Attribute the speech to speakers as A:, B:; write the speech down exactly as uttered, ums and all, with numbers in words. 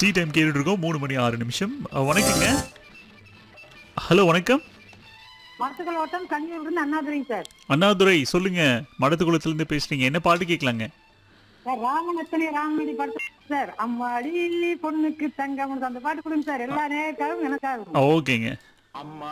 A: Tea time கேட்டுட்டு இருக்கோம். மூணு மணி ஆறு நிமிஷம். அஹ், வணக்கங்க. ஹலோ வணக்கம்.
B: மரத்துக்கள் ஓட்டம் கன்னியூர்லேருந்து அண்ணாதுரைங்க சார்.
A: அண்ணாதுரை சொல்லுங்க. மடத்துக்குளத்துல இருந்து பேசுறீங்க. என்ன பாட்டு கேட்கலாங்க?
B: சார் ராமனத்தனே ராமனடி படத்து சார் அம்மாடி பொண்ணுக்கு தங்கம் அந்த பாட்டு கொடுங்க சார். எல்லா நேரக்காகவும் எனக்காகும்.
A: ஓகேங்க.
C: அம்மா